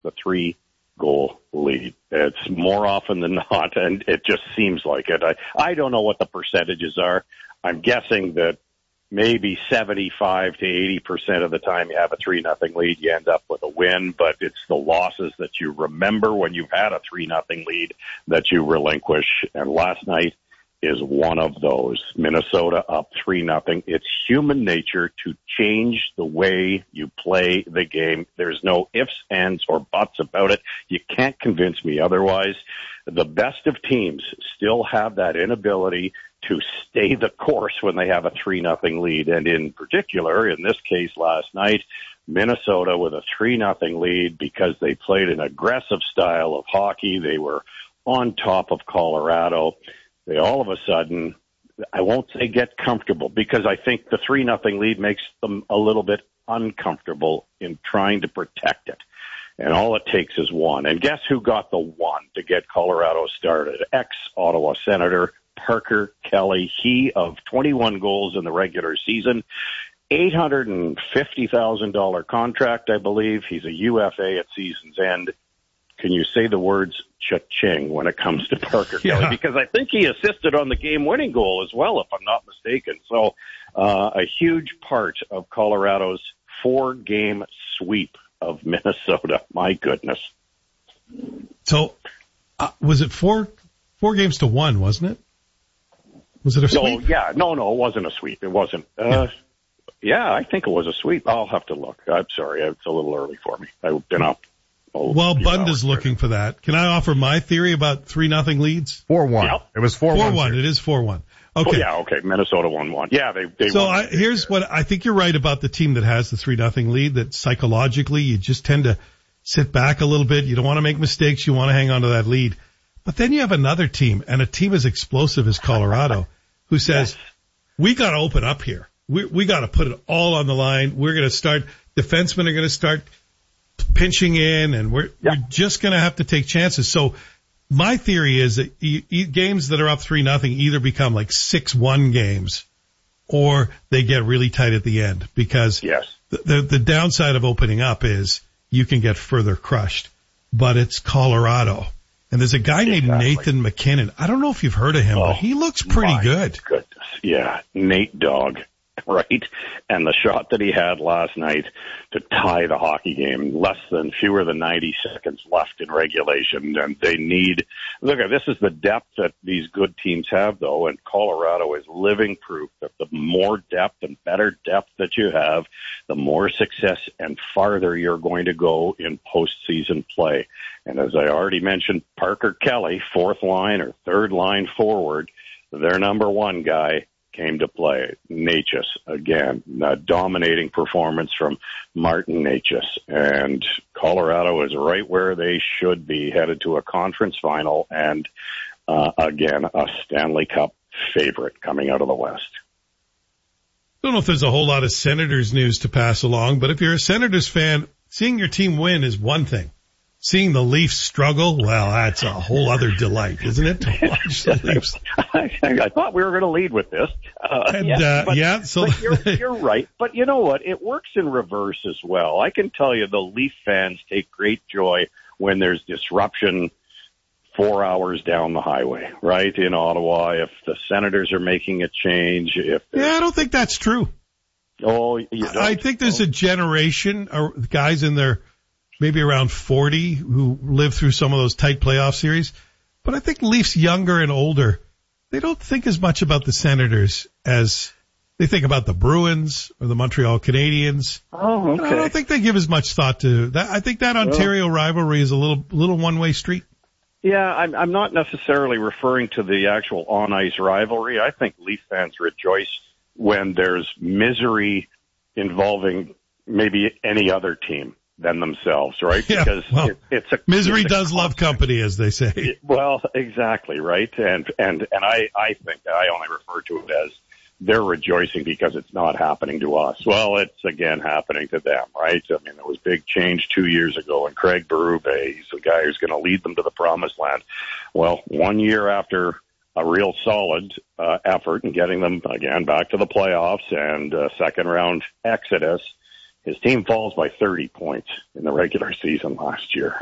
the 3-goal lead. It's more often than not, and it just seems like it. I don't know what the percentages are. I'm guessing that maybe 75 to 80% of the time you have a 3-0 lead, you end up with a win, but it's the losses that you remember when you've had a 3-0 lead that you relinquish. And last night is one of those. Minnesota up 3-0. It's human nature to change the way you play the game. There's no ifs, ands, or buts about it. You can't convince me otherwise. The best of teams still have that inability to stay the course when they have a 3-0 lead. And in particular, in this case last night, Minnesota with a 3-0 lead because they played an aggressive style of hockey. They were on top of Colorado. They all of a sudden, I won't say get comfortable, because I think the 3-0 lead makes them a little bit uncomfortable in trying to protect it. And all it takes is one. And guess who got the one to get Colorado started? Ex-Ottawa Senator Parker Kelly. He of 21 goals in the regular season, $850,000 contract, I believe. He's a UFA at season's end. Can you say the words cha-ching when it comes to Parker Kelly? Because I think he assisted on the game-winning goal as well, if I'm not mistaken. So a huge part of Colorado's 4-game sweep of Minnesota. My goodness. So was it four games to 1, wasn't it? Was it a sweep? No, yeah. No, it wasn't a sweep. It wasn't. Yeah, I think it was a sweep. I'll have to look. I'm sorry. It's a little early for me. I've been up. Well, Bunda's looking for that. Can I offer my theory about 3-0 leads? 4-1. Yep. It was 4-1. 4-1. It is 4-1. Okay. Oh, yeah, okay. Minnesota 1-1. Yeah, they so won. Here's what I think you're right about the team that has the 3-0 lead, that psychologically you just tend to sit back a little bit. You don't want to make mistakes. You want to hang on to that lead. But then you have another team, and a team as explosive as Colorado, who says, we got to open up here. We got to put it all on the line. We're going to start, defensemen are going to start pinching in, and we're just going to have to take chances. So my theory is that games that are up 3-0 either become like 6-1 games, or they get really tight at the end, because the downside of opening up is you can get further crushed. But it's Colorado. And there's a guy named Nathan McKinnon. I don't know if you've heard of him, but he looks pretty good. Goodness. Yeah, Nate Dogg, right? And the shot that he had last night to tie the hockey game, fewer than 90 seconds left in regulation. And they need, this is the depth that these good teams have, though, and Colorado is living proof that the more depth and better depth that you have, the more success and farther you're going to go in postseason play. And as I already mentioned, Parker Kelly, 4th line or 3rd line forward, their number 1 guy, came to play. Necas, again, a dominating performance from Martin Necas. And Colorado is right where they should be, headed to a conference final and, again, a Stanley Cup favorite coming out of the West. I don't know if there's a whole lot of Senators news to pass along, but if you're a Senators fan, seeing your team win is one thing. Seeing the Leafs struggle, well, that's a whole other delight, isn't it, to watch the Leafs? I thought we were going to lead with this. But you're right. But you know what? It works in reverse as well. I can tell you the Leaf fans take great joy when there's disruption 4 hours down the highway, right, in Ottawa. If the Senators are making a change. I don't think that's true. Oh, you don't? I think there's a generation of guys in their maybe around 40 who lived through some of those tight playoff series. But I think Leafs younger and older, they don't think as much about the Senators as they think about the Bruins or the Montreal Canadiens. Oh, okay. And I don't think they give as much thought to that. I think that Ontario rivalry is a little one-way street. Yeah, I'm not necessarily referring to the actual on-ice rivalry. I think Leaf fans rejoice when there's misery involving maybe any other team than themselves, right? Yeah, because it's misery does love company, as they say. Well, exactly, right? And I think I only refer to it as they're rejoicing because it's not happening to us. Well, it's again happening to them, right? I mean, there was big change 2 years ago, and Craig Berube, he's the guy who's going to lead them to the promised land. Well, 1 year after a real solid effort in getting them again back to the playoffs and second round exodus, his team falls by 30 points in the regular season last year.